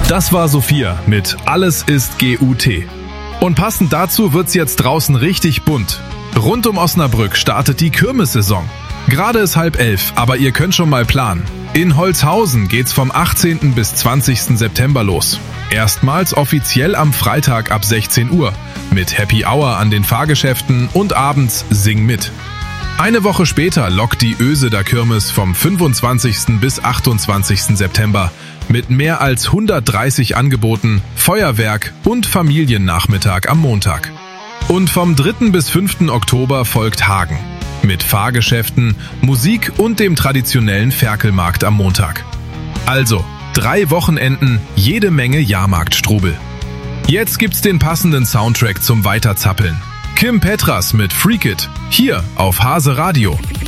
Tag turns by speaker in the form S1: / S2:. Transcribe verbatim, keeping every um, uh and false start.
S1: Das war Sophia mit Alles ist G U T. Und passend dazu wird's jetzt draußen richtig bunt. Rund um Osnabrück startet die Kirmessaison. Gerade ist halb elf, aber ihr könnt schon mal planen. In Holzhausen geht's vom achtzehnten bis zwanzigsten September los. Erstmals offiziell am Freitag ab sechzehn Uhr mit Happy Hour an den Fahrgeschäften und abends Sing mit. Eine Woche später lockt die Öseder Kirmes vom fünfundzwanzigsten bis achtundzwanzigsten September mit mehr als hundertdreißig Angeboten, Feuerwerk und Familiennachmittag am Montag. Und vom dritten bis fünften Oktober folgt Hagen mit Fahrgeschäften, Musik und dem traditionellen Ferkelmarkt am Montag. Also drei Wochenenden, jede Menge Jahrmarktstrubel. Jetzt gibt's den passenden Soundtrack zum Weiterzappeln. Kim Petras mit Freak It, hier auf Hase Radio.